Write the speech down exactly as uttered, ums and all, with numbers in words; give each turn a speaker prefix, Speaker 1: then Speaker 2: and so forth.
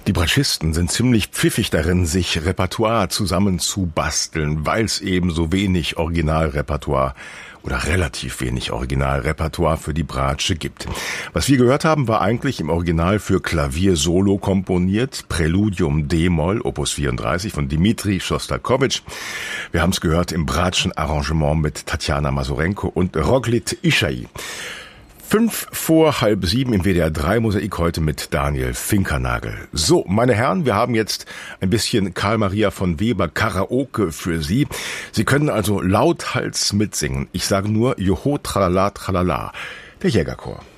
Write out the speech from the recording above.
Speaker 1: Die Bratschisten sind ziemlich pfiffig darin, sich Repertoire zusammenzubasteln, weil es eben so wenig Originalrepertoire oder relativ wenig Originalrepertoire für die Bratsche gibt. Was wir gehört haben, war eigentlich im Original für Klavier solo komponiert, Präludium D-Moll, Opus vierunddreißig von Dmitri Schostakowitsch. Wir haben es gehört im Bratschen-Arrangement mit Tatjana Masurenko und Roglit Ishai. Fünf vor halb sieben im W D R drei Mosaik heute mit Daniel Finkernagel. So, meine Herren, wir haben jetzt ein bisschen Karl Maria von Weber Karaoke für Sie. Sie können also lauthals mitsingen. Ich sage nur Joho, tralala, tralala. Der Jägerchor.